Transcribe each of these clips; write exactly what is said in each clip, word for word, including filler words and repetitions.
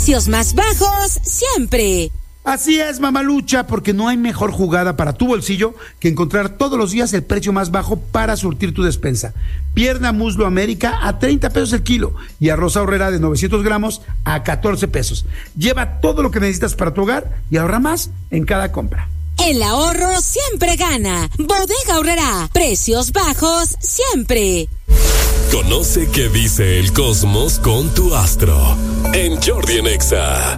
Precios más bajos siempre. Así es, mamalucha, porque no hay mejor jugada para tu bolsillo que encontrar todos los días el precio más bajo para surtir tu despensa. Pierna muslo América a treinta pesos el kilo y arroz Aurrera de novecientos gramos a catorce pesos. Lleva todo lo que necesitas para tu hogar y ahorra más en cada compra. El ahorro siempre gana. Bodega Aurrera. Precios bajos siempre. Conoce qué dice el cosmos con tu astro en Jordi en Exa.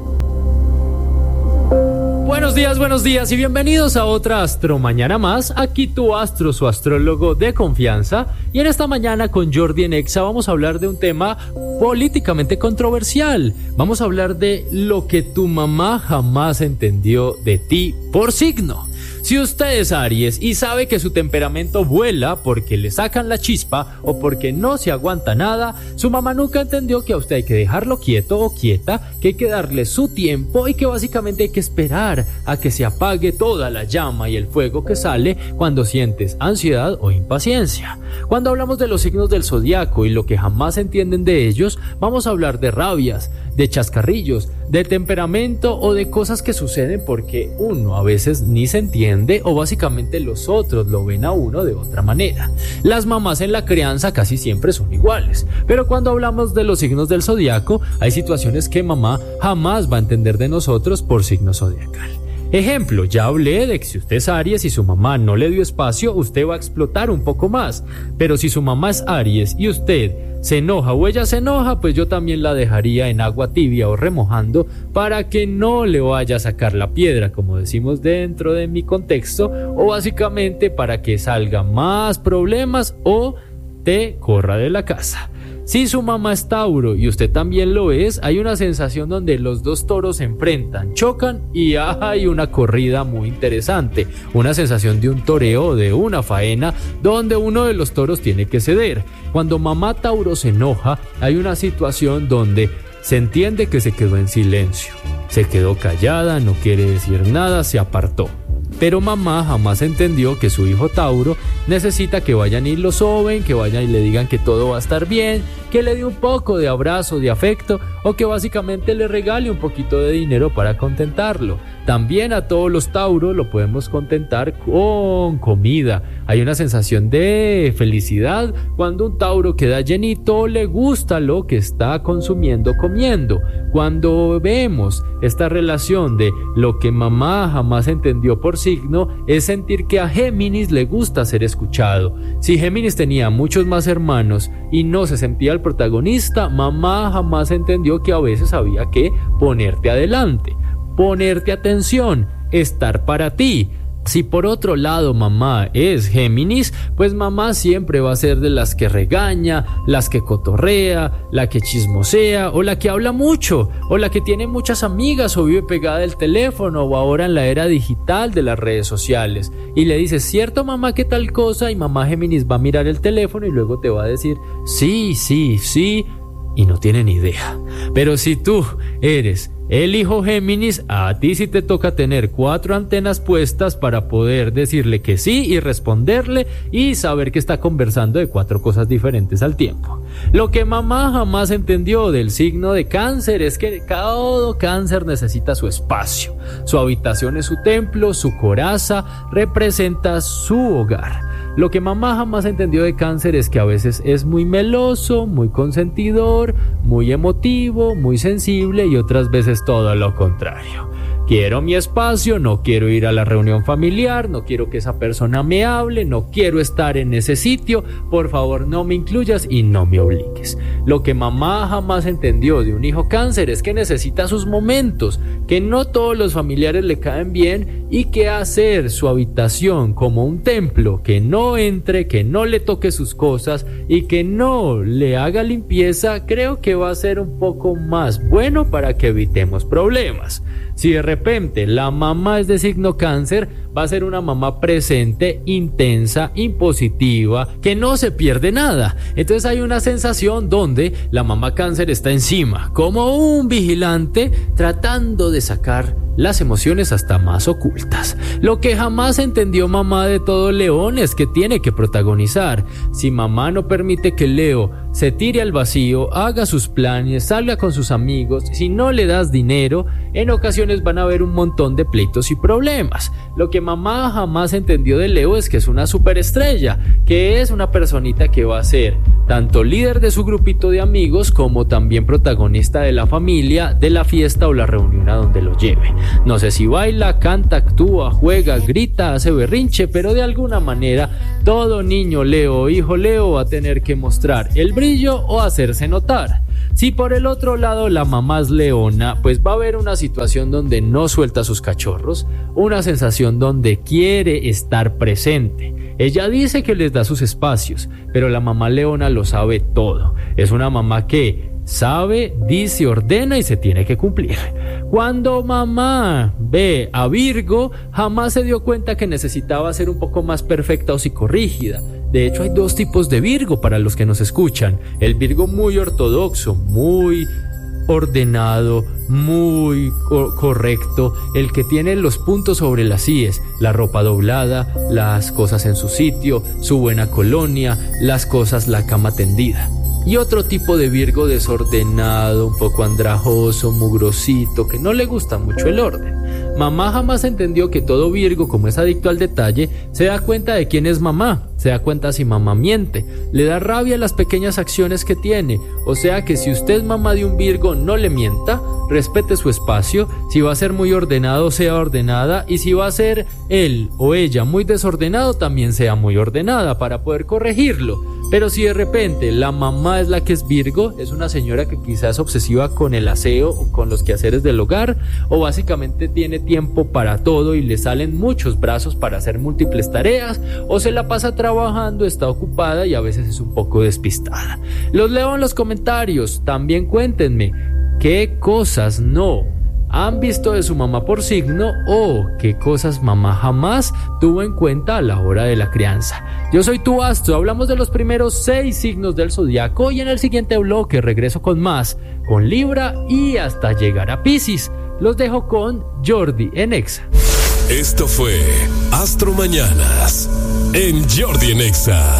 Buenos días, buenos días y bienvenidos a otra Astro Mañana más. Aquí tu astro, su astrólogo de confianza. Y en esta mañana con Jordi en Exa vamos a hablar de un tema políticamente controversial. Vamos a hablar de lo que tu mamá jamás entendió de ti por signo. Si usted es Aries y sabe que su temperamento vuela porque le sacan la chispa o porque no se aguanta nada, su mamá nunca entendió que a usted hay que dejarlo quieto o quieta, que hay que darle su tiempo y que básicamente hay que esperar a que se apague toda la llama y el fuego que sale cuando sientes ansiedad o impaciencia. Cuando hablamos de los signos del zodiaco y lo que jamás entienden de ellos, vamos a hablar de rabias, de chascarrillos, de temperamento o de cosas que suceden porque uno a veces ni se entiende o básicamente los otros lo ven a uno de otra manera. Las mamás en la crianza casi siempre son iguales, pero cuando hablamos de los signos del zodiaco, hay situaciones que mamá jamás va a entender de nosotros por signo zodiacal. Ejemplo, ya hablé de que si usted es Aries y su mamá no le dio espacio, usted va a explotar un poco más. Pero si su mamá es Aries y usted se enoja o ella se enoja, pues yo también la dejaría en agua tibia o remojando para que no le vaya a sacar la piedra, como decimos dentro de mi contexto, o básicamente para que salga más problemas o te corra de la casa. Si su mamá es Tauro y usted también lo es, hay una sensación donde los dos toros se enfrentan, chocan y hay una corrida muy interesante, una sensación de un toreo, de una faena, donde uno de los toros tiene que ceder. Cuando mamá Tauro se enoja, hay una situación donde se entiende que se quedó en silencio, se quedó callada, no quiere decir nada, se apartó. Pero mamá jamás entendió que su hijo Tauro necesita que vayan y lo soben, que vayan y le digan que todo va a estar bien, que le dé un poco de abrazo, de afecto o que básicamente le regale un poquito de dinero para contentarlo. También a todos los Tauros lo podemos contentar con comida. Hay una sensación de felicidad cuando un Tauro queda llenito, le gusta lo que está consumiendo, comiendo. Cuando vemos esta relación de lo que mamá jamás entendió por signo, es sentir que a Géminis le gusta ser escuchado. Si Géminis tenía muchos más hermanos y no se sentía el protagonista, mamá jamás entendió que a veces había que ponerte adelante, ponerte atención, estar para ti. Si por otro lado mamá es Géminis, pues mamá siempre va a ser de las que regaña, las que cotorrea, la que chismosea o la que habla mucho o la que tiene muchas amigas o vive pegada del teléfono o ahora en la era digital de las redes sociales y le dices, ¿cierto mamá qué tal cosa? Y mamá Géminis va a mirar el teléfono y luego te va a decir, sí, sí, sí, y no tiene ni idea. Pero si tú eres el hijo Géminis, a ti sí te toca tener cuatro antenas puestas para poder decirle que sí y responderle y saber que está conversando de cuatro cosas diferentes al tiempo. Lo que mamá jamás entendió del signo de Cáncer es que todo Cáncer necesita su espacio. Su habitación es su templo, su coraza representa su hogar. Lo que mamá jamás entendió de Cáncer es que a veces es muy meloso, muy consentidor, muy emotivo, muy sensible y otras veces todo lo contrario. Quiero mi espacio, no quiero ir a la reunión familiar, no quiero que esa persona me hable, no quiero estar en ese sitio, por favor no me incluyas y no me obligues. Lo que mamá jamás entendió de un hijo Cáncer es que necesita sus momentos, que no todos los familiares le caen bien y que hacer su habitación como un templo, que no entre, que no le toque sus cosas y que no le haga limpieza, creo que va a ser un poco más bueno para que evitemos problemas. Si de repente la mamá es de signo Cáncer, va a ser una mamá presente, intensa, impositiva, que no se pierde nada. Entonces hay una sensación donde la mamá Cáncer está encima, como un vigilante, tratando de sacar las emociones hasta más ocultas. Lo que jamás entendió mamá de todo León es que tiene que protagonizar. Si mamá no permite que Leo se tire al vacío, haga sus planes, salga con sus amigos. Si no le das dinero, en ocasiones van a haber un montón de pleitos y problemas. Lo que mamá jamás entendió de Leo es que es una superestrella, que es una personita que va a ser tanto líder de su grupito de amigos como también protagonista de la familia, de la fiesta o la reunión a donde lo lleve. No sé si baila, canta, actúa, juega, grita, hace berrinche, pero de alguna manera todo niño Leo o hijo Leo va a tener que mostrar el brillo o hacerse notar. Si por el otro lado la mamá es leona, pues va a haber una situación donde no suelta a sus cachorros, una sensación donde quiere estar presente. Ella dice que les da sus espacios, pero la mamá leona lo sabe todo. Es una mamá que sabe, dice, ordena y se tiene que cumplir. Cuando mamá ve a Virgo, jamás se dio cuenta que necesitaba ser un poco más perfecta o psicorrígida. De hecho, hay dos tipos de Virgo para los que nos escuchan. El Virgo muy ortodoxo, muy ordenado, muy co- correcto, el que tiene los puntos sobre las íes, la ropa doblada, las cosas en su sitio, su buena colonia, las cosas, la cama tendida. Y otro tipo de Virgo desordenado, un poco andrajoso, mugrosito, que no le gusta mucho el orden. Mamá jamás entendió que todo Virgo, como es adicto al detalle, se da cuenta de quién es mamá, se da cuenta si mamá miente, le da rabia las pequeñas acciones que tiene. O sea que si usted es mamá de un Virgo, no le mienta, respete su espacio. Si va a ser muy ordenado, sea ordenada, y si va a ser él o ella muy desordenado, también sea muy ordenada para poder corregirlo. Pero si de repente la mamá es la que es Virgo, es una señora que quizás es obsesiva con el aseo o con los quehaceres del hogar, o básicamente tiene tiempo para todo y le salen muchos brazos para hacer múltiples tareas, o se la pasa trabajando, está ocupada y a veces es un poco despistada. Los leo en los comentarios. También cuéntenme qué cosas no han visto de su mamá por signo o qué cosas mamá jamás tuvo en cuenta a la hora de la crianza. Yo soy tu astro, hablamos de los primeros seis signos del zodiaco y en el siguiente bloque regreso con más, con Libra y hasta llegar a Piscis. Los dejo con Jordi en Exa. Esto fue Astro Mañanas en Jordi en Exa.